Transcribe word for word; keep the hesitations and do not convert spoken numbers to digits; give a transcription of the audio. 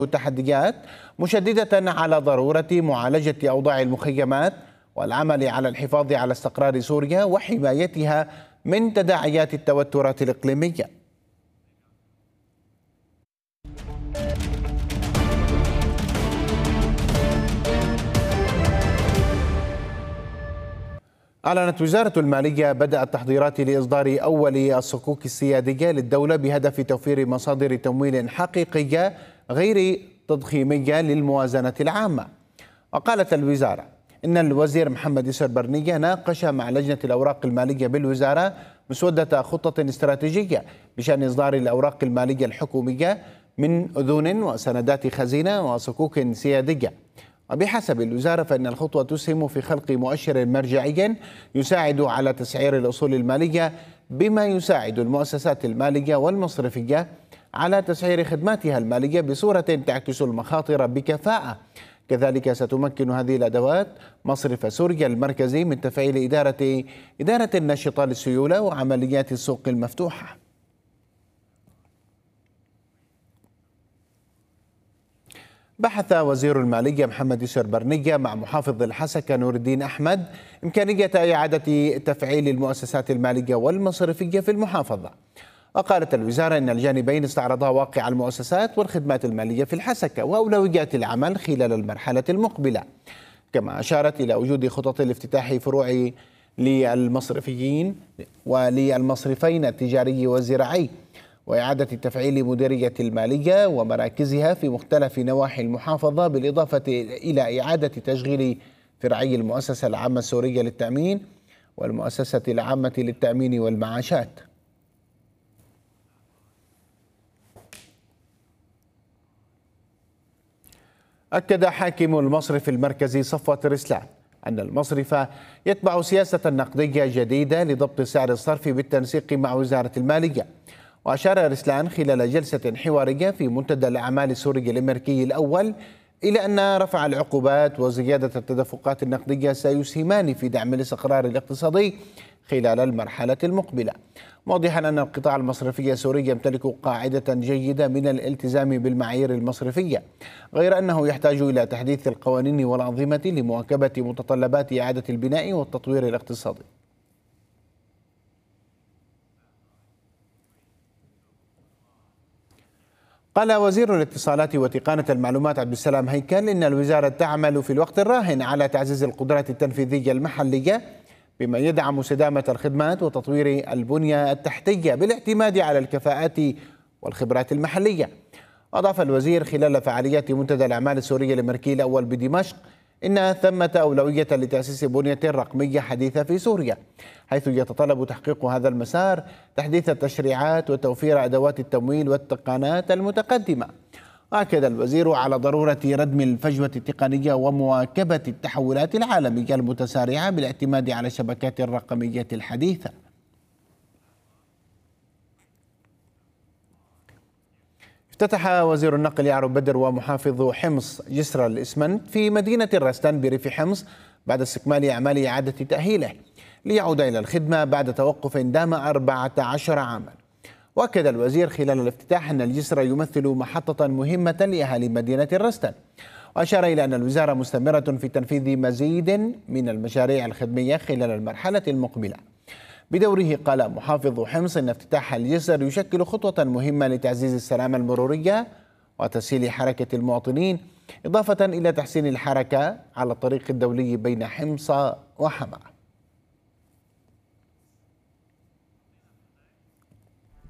التحديات، مشددة على ضرورة معالجة أوضاع المخيمات والعمل على الحفاظ على استقرار سوريا وحمايتها من تداعيات التوترات الإقليمية. أعلنت وزارة المالية بدء التحضيرات لإصدار أول الصكوك السيادية للدولة بهدف توفير مصادر تمويل حقيقية غير تضخيمية للموازنة العامة. وقالت الوزارة إن الوزير محمد يسر برنية ناقش مع لجنة الأوراق المالية بالوزارة مسودة خطة استراتيجية بشأن إصدار الأوراق المالية الحكومية من أذون وسندات خزينة وصكوك سيادية. وبحسب الوزارة فإن الخطوة تسهم في خلق مؤشر مرجعي يساعد على تسعير الأصول المالية، بما يساعد المؤسسات المالية والمصرفية على تسعير خدماتها المالية بصورة تعكس المخاطر بكفاءة. كذلك ستمكن هذه الأدوات مصرف سوريا المركزي من تفعيل إدارة إدارة النشطة للسيولة وعمليات السوق المفتوحة. بحث وزير المالية محمد يسر برنية مع محافظ الحسكة نور الدين أحمد إمكانية إعادة تفعيل المؤسسات المالية والمصرفية في المحافظة. وقالت الوزارة إن الجانبين استعرضا واقع المؤسسات والخدمات المالية في الحسكة وأولويات العمل خلال المرحلة المقبلة، كما أشارت إلى وجود خطط لافتتاح فروع للمصرفيين وللمصرفين التجاري والزراعي، وإعادة تفعيل مديرية المالية ومراكزها في مختلف نواحي المحافظة، بالإضافة إلى إعادة تشغيل فرعي المؤسسة العامة السورية للتأمين والمؤسسة العامة للتأمين والمعاشات. أكد حاكم المصرف المركزي صفوة رسلان أن المصرف يتبع سياسة نقدية جديدة لضبط سعر الصرف بالتنسيق مع وزارة المالية. وأشار رسلان خلال جلسة حوارية في منتدى الأعمال السوري الأمريكي الأول إلى أن رفع العقوبات وزيادة التدفقات النقدية سيسهمان في دعم الاستقرار الاقتصادي خلال المرحلة المقبلة، موضحا أن القطاع المصرفي السوري يمتلك قاعدة جيدة من الالتزام بالمعايير المصرفية، غير أنه يحتاج إلى تحديث القوانين والأنظمة لمواكبة متطلبات إعادة البناء والتطوير الاقتصادي. قال وزير الاتصالات وتقنية المعلومات عبد السلام هيكل إن الوزارة تعمل في الوقت الراهن على تعزيز القدرات التنفيذية المحلية بما يدعم استدامة الخدمات وتطوير البنية التحتية بالاعتماد على الكفاءات والخبرات المحلية. أضاف الوزير خلال فعاليات منتدى الأعمال السوري الأمريكي الأول بدمشق إن ثمة أولوية لتأسيس بنية رقمية حديثة في سوريا، حيث يتطلب تحقيق هذا المسار تحديث التشريعات وتوفير أدوات التمويل والتقنيات المتقدمة. أكد الوزير على ضرورة ردم الفجوة التقنية ومواكبة التحولات العالمية المتسارعة بالاعتماد على الشبكات الرقمية الحديثة. افتتح وزير النقل يعرب بدر ومحافظ حمص جسر الإسمنت في مدينة الرستان بريف حمص بعد استكمال أعمال إعادة تأهيله ليعود إلى الخدمة بعد توقف دام أربعة عشر عاما. وأكد الوزير خلال الافتتاح أن الجسر يمثل محطة مهمة لأهالي مدينة الرستان، وأشار إلى أن الوزارة مستمرة في تنفيذ مزيد من المشاريع الخدمية خلال المرحلة المقبلة. بدوره قال محافظ حمص أن افتتاح الجسر يشكل خطوة مهمة لتعزيز السلامة المرورية وتسهيل حركة المواطنين، إضافة إلى تحسين الحركة على الطريق الدولي بين حمص وحماة.